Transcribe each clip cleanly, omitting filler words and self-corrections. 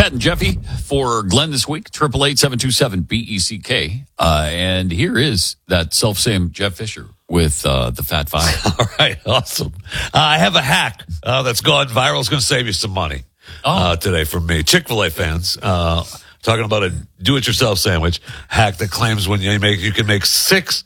Pat and Jeffy for Glenn this week, 888-727-BECK. And here is that self-same Jeff Fisher with the Fat Five. All right, awesome. I have a hack that's gone viral. It's going to save you some money today from me. Chick-fil-A fans, talking about a do-it-yourself sandwich hack that claims when you can make six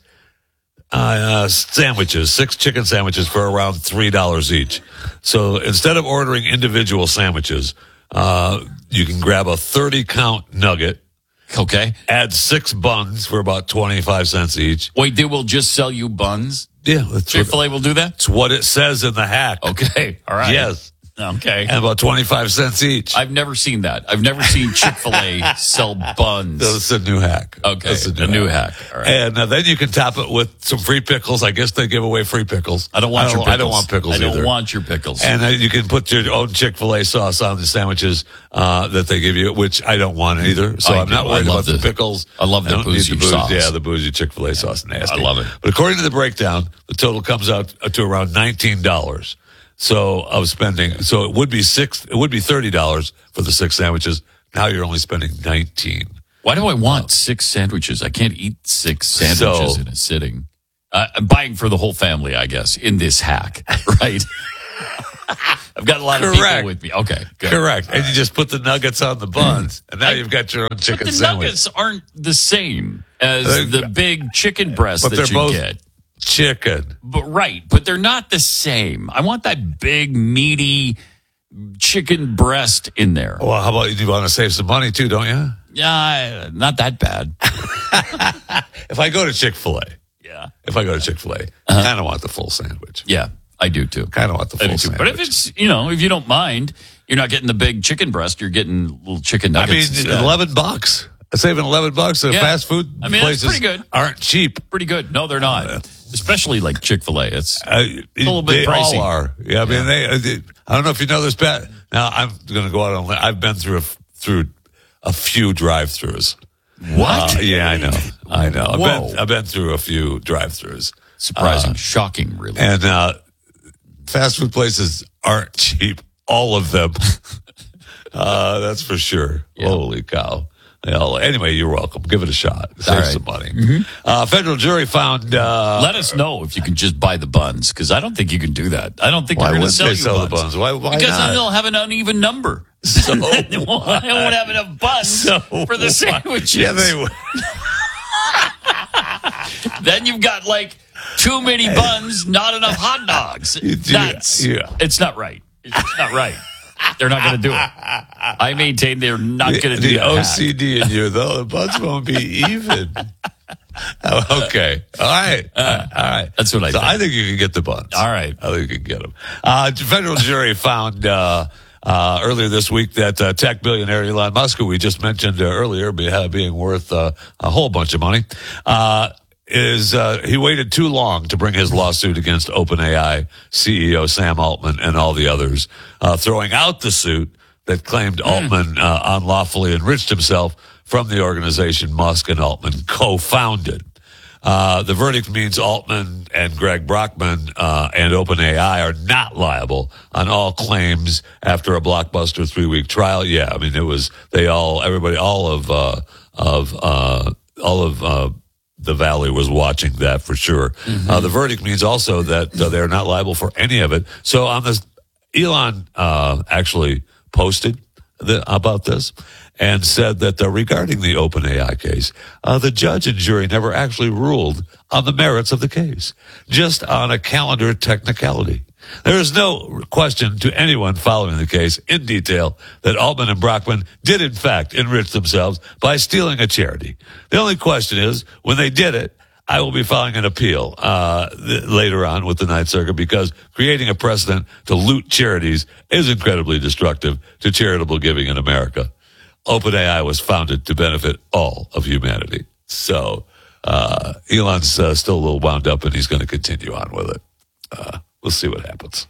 chicken sandwiches for around $3 each. So instead of ordering individual sandwiches, you can grab a 30-count nugget. Okay. Add 6 buns for about 25 cents each. Wait, they will just sell you buns? Yeah. Chick-fil-A will do that? That's what it says in the hack. Okay. All right. Yes. Okay. And about 25 cents each. I've never seen that. I've never seen Chick-fil-A sell buns. That's a new hack. Okay. That's a new hack. All right. And then you can top it with some free pickles. I guess they give away free pickles. I don't want your pickles. I don't want pickles either. I don't want your pickles. And then you can put your own Chick-fil-A sauce on the sandwiches that they give you, which I don't want either. So I'm not worried about the pickles. I love the bougie sauce. Yeah, the bougie Chick-fil-A sauce. Nasty. I love it. But according to the breakdown, the total comes out to around $19. So it would be $30 for the 6 sandwiches. Now you're only spending $19. Why do I want 6 sandwiches? I can't eat 6 sandwiches in a sitting. I'm buying for the whole family, I guess, in this hack, right? I've got a lot of people with me. Okay, good. Correct. And you just put the nuggets on the buns, and now you've got your own chicken sandwich. Nuggets aren't the same as the big chicken breast that you get. Chicken. But they're not the same. I want that big, meaty chicken breast in there. Well, how about you want to save some money too, don't you? Yeah, not that bad. If I go to Chick-fil-A, I kind of want the full sandwich. Yeah, I do too. Kind of want the full sandwich. But if it's, if you don't mind, you're not getting the big chicken breast, you're getting little chicken nuggets. I mean, $11. Saving $11 at fast food places pretty good. Aren't cheap. Pretty good. No, they're not. Especially like Chick-fil-A. It's a little bit pricey. They all are. Yeah, I mean, they I don't know if you know this, Pat. Now, I'm going to go out on. I've been through a few drive-thrus. What? Yeah, I know. Whoa. I've been through a few drive-thrus. Surprising, shocking, really. And fast food places aren't cheap. All of them. That's for sure. Yeah. Holy cow. Anyway, you're welcome. Give it a shot. Save some money. Mm-hmm. Federal jury found... Let us know if you can just buy the buns, because I don't think you can do that. I don't think they're going to sell you buns. The buns? Why because not? Then they'll have an uneven number. So I won't have enough buns for the sandwiches. Yeah, they would. Then you've got like too many buns, not enough hot dogs. It's not right. It's not right. They're not going to do it. I maintain they're not going to do it. The OCD in you, though, the buns won't be even. Okay. All right. That's what I think. I think you can get the buns. All right. I think you can get them. Federal jury found earlier this week that tech billionaire Elon Musk, who we just mentioned earlier, being worth a whole bunch of money, he waited too long to bring his lawsuit against OpenAI CEO Sam Altman and all the others, throwing out the suit that claimed Altman unlawfully enriched himself from the organization Musk and Altman co-founded. The verdict means Altman and Greg Brockman and OpenAI are not liable on all claims after a blockbuster 3-week trial. Yeah, I mean all of the Valley was watching that for sure. Mm-hmm. The verdict means also that they're not liable for any of it. So on this, Elon actually posted about this and said that regarding the OpenAI case, the judge and jury never actually ruled on the merits of the case, just on a calendar technicality. There is no question to anyone following the case in detail that Altman and Brockman did, in fact, enrich themselves by stealing a charity. The only question is, when they did it, I will be filing an appeal later on with the Ninth Circuit because creating a precedent to loot charities is incredibly destructive to charitable giving in America. OpenAI was founded to benefit all of humanity. So Elon's still a little wound up, and he's going to continue on with it. We'll see what happens.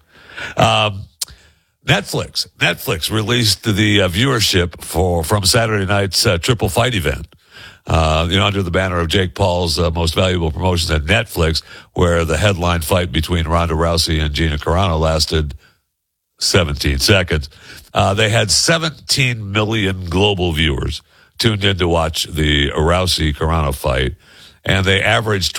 Netflix released the viewership from Saturday night's Triple Fight event. Under the banner of Jake Paul's Most Valuable Promotions at Netflix, where the headline fight between Ronda Rousey and Gina Carano lasted 17 seconds. They had 17 million global viewers tuned in to watch the Rousey-Carano fight, and they averaged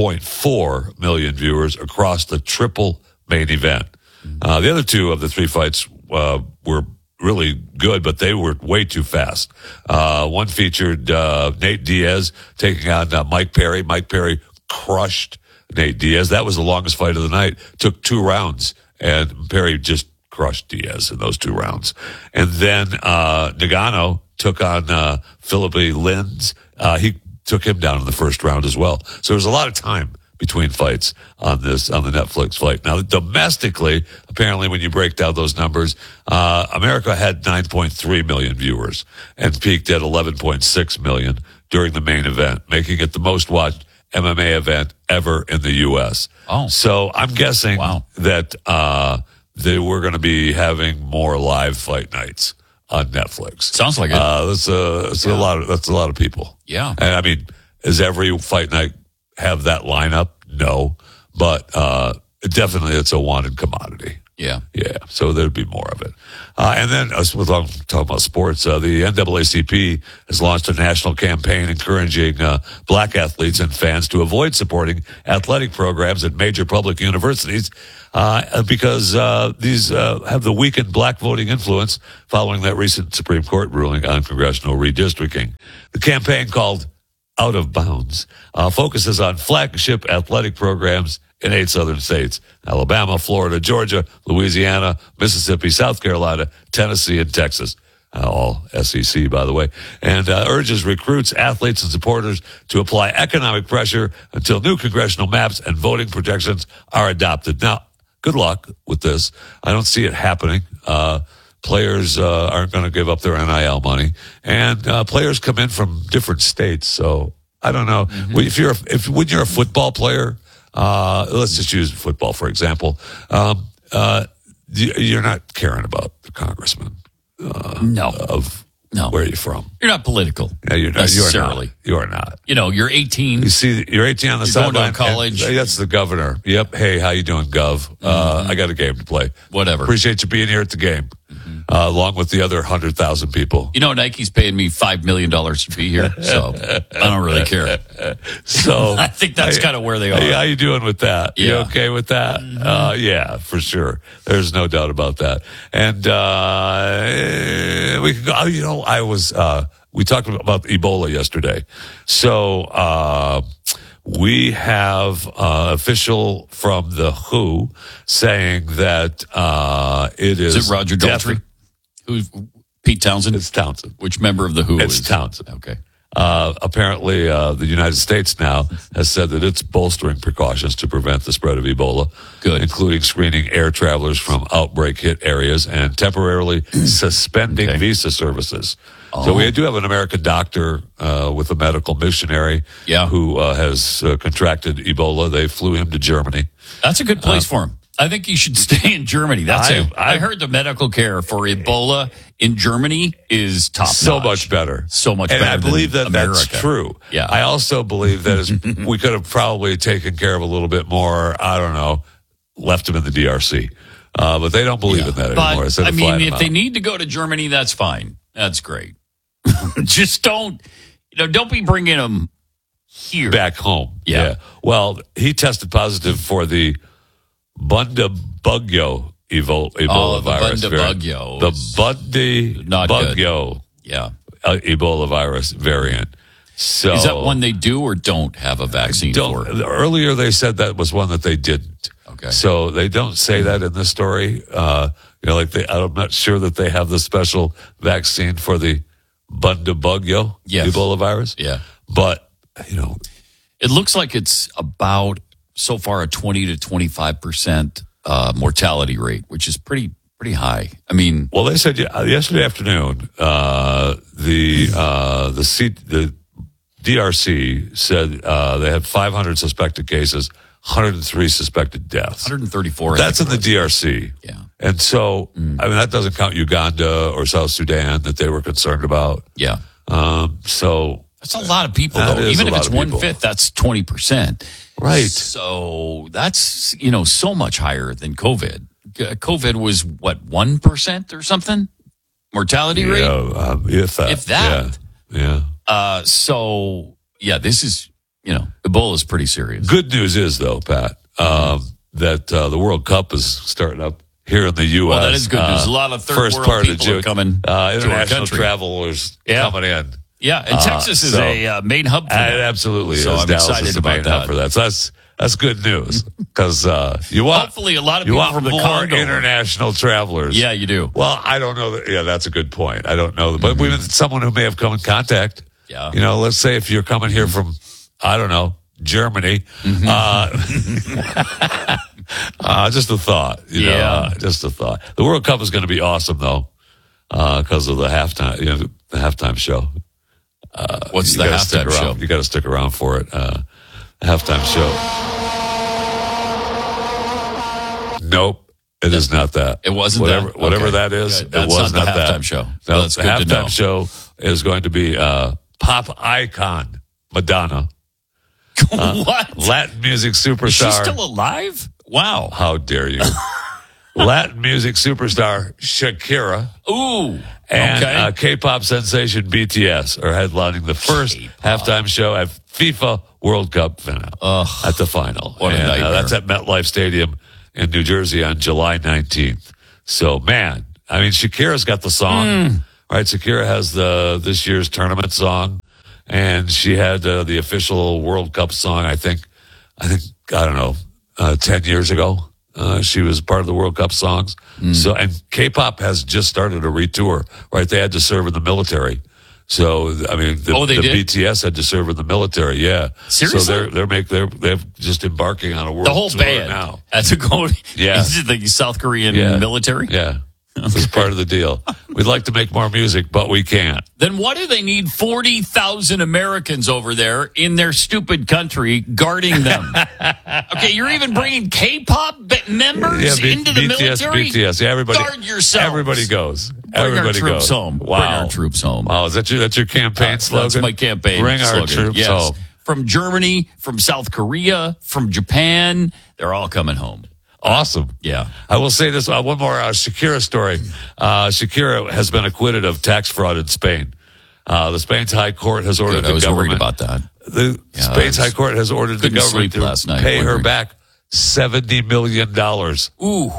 12.4 million viewers across the triple main event. The other two of the three fights were really good, but they were way too fast. One featured Nate Diaz taking on Mike Perry. Mike Perry crushed Nate Diaz. That was the longest fight of the night. Took 2 rounds, and Perry just crushed Diaz in those 2 rounds. And then Ngannou took on Philippe Lins. He took him down in the first round as well. So there's a lot of time between fights on the Netflix fight. Now, domestically, apparently when you break down those numbers, America had 9.3 million viewers and peaked at 11.6 million during the main event, making it the most watched MMA event ever in the U.S. Oh. So I'm guessing that we're going to be having more live fight nights on Netflix. Sounds like it. That's a lot of people. Yeah. And I mean, does every fight night have that lineup? No, but definitely it's a wanted commodity. Yeah. So there'd be more of it. And then, we're talking about sports, the NAACP has launched a national campaign encouraging black athletes and fans to avoid supporting athletic programs at major public universities because these have the weakened black voting influence following that recent Supreme Court ruling on congressional redistricting. The campaign, called Out of Bounds, focuses on flagship athletic programs in 8 southern states: Alabama, Florida, Georgia, Louisiana, Mississippi, South Carolina, Tennessee, and Texas. All SEC, by the way. And urges recruits, athletes, and supporters to apply economic pressure until new congressional maps and voting protections are adopted. Now, good luck with this. I don't see it happening. Players aren't going to give up their NIL money. And players come in from different states, so I don't know. Mm-hmm. When you're a football player, let's just use football, for example. You're not caring about the congressman. No. Where are you from? You're not political. Yeah, you're not. Necessarily. You're not. You know, you're 18. You see, you're 18 on the sideline. Going to college. That's the governor. Yep. Hey, how you doing, Gov? I got a game to play. Whatever. Appreciate you being here at the game. Along with the other 100,000 people. You know, Nike's paying me $5 million to be here, so I don't really care. So I think that's kind of where they are. Hey, how you doing with that? Yeah. You okay with that? Yeah, for sure. There's no doubt about that. And we could go. You know, we talked about Ebola yesterday. So we have official from the WHO saying that it is. Is it Roger Daltrey? Who's Pete Townsend? It's Townsend. Which member of the WHO It's is? Townsend. Okay. Apparently, the United States now has said that it's bolstering precautions to prevent the spread of Ebola. Good. Including screening air travelers from outbreak hit areas and temporarily suspending visa services. So we do have an American doctor with a medical missionary who has contracted Ebola. They flew him to Germany. That's a good place for him. I think he should stay in Germany. That's it. I heard the medical care for Ebola in Germany is top notch. So much better. So much better. And I believe that America. That's true. Yeah. I also believe that we could have probably taken care of a little bit more, I don't know, left him in the DRC. But they don't believe in that anymore. But, I mean, if they need to go to Germany, that's fine. That's great. Just don't be bringing them here. Back home. Yeah. Well, he tested positive for the Bundibugyo Ebola virus. Bundibugyo. The Bundibugyo Ebola virus variant. So is that one they do or don't have a vaccine for? Earlier they said that was one that they didn't. Okay. So they don't say that in the story. I'm not sure that they have the special vaccine for the Bundibugyo Ebola virus. Yeah. But, it looks like it's about, so far, a 20 to 25% mortality rate, which is pretty high. I mean, well, they said yesterday afternoon, the DRC said they had 500 suspected cases, 103 suspected deaths. 134. That's in the DRC. Yeah. And so, I mean, that doesn't count Uganda or South Sudan that they were concerned about. Yeah. So that's a lot of people, though. Even if it's 1/5, that's 20%. Right. So that's, so much higher than COVID. COVID was what, 1% or something mortality rate. If that. Yeah. So, this is, Ebola is pretty serious. Good news is, though, Pat, that the World Cup is starting up here in the U.S. Well, that is good news. A lot of third world people are coming international travelers coming in. Yeah, and Texas is a main hub for that. It absolutely is. So I'm Dallas excited is the about main that. hub for that. So that's good news because you want hopefully a lot of people from the more Congo. International travelers. Yeah, you do. Well, I don't know. That's a good point. I don't know, but someone who may have come in contact. Yeah. Let's say if you're coming here from, I don't know, Germany. Just a thought. Just a thought. The World Cup is going to be awesome though, because of the halftime show. What's the halftime show? You got to stick around for it. Halftime show. Nope, it is not that. It wasn't whatever that is. Good. That's it was not the halftime that. show. No, that's the good to know. halftime show is going to be pop icon Madonna. What? Latin music superstar. Is she still alive? Wow. How dare you? Latin music superstar Shakira. Ooh. And K-pop sensation BTS are headlining the first halftime show at FIFA World Cup at the final. What a nightmare. That's at MetLife Stadium in New Jersey on July 19th. So, man, I mean, Shakira's got the song, right? Shakira has this year's tournament song, and she had the official World Cup song, I think, I don't know, 10 years ago. She was part of the World Cup songs. So, and K-pop has just started a retour, right? They had to serve in the military. So, I mean, the BTS had to serve in the military. Yeah. Seriously? So they're just embarking on a world the whole tour band now. That's a going. Yeah. Is it the South Korean military? Yeah. It's part of the deal. We'd like to make more music, but we can't. Then what do they need 40,000 Americans over there in their stupid country guarding them? Okay, you're even bringing K-pop members into the military? BTS. Yeah, everybody. Guard yourself. Everybody goes. Bring our troops home. Wow. Bring our troops home. Wow, is that's your campaign slogan? That's my campaign Bring slogan. our troops home. From Germany, from South Korea, from Japan, they're all coming home. Awesome. Yeah. I will say this, one more Shakira story. Shakira has been acquitted of tax fraud in Spain. The Spain's High Court has ordered the government. I was worried about that. Spain's High Court has ordered the government to pay her back $70 million. Ooh.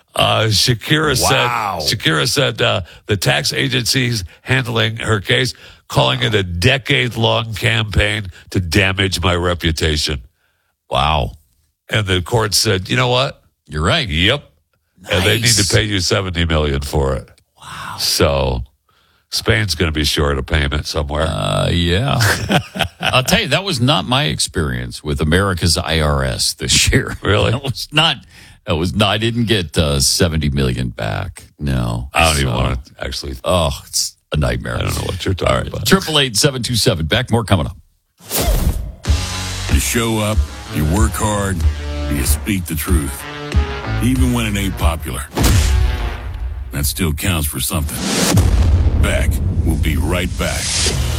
Shakira said the tax agencies handling her case, calling it a decade-long campaign to damage my reputation. Wow. And the court said, you know what? You're right. Yep. Nice. And they need to pay you $70 million for it. Wow. So Spain's going to be short a payment somewhere. Yeah. I'll tell you, that was not my experience with America's IRS this year. Really? That was not. I didn't get 70 million back. No. I don't even want to actually. Oh, it's a nightmare. I don't know what you're talking about. 888-727. Back, more coming up. You show up, you work hard, and you speak the truth. Even when it ain't popular. That still counts for something. Beck will be right back.